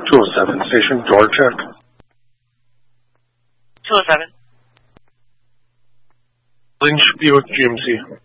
207 station, door check. 207. Lynch Buick GMC.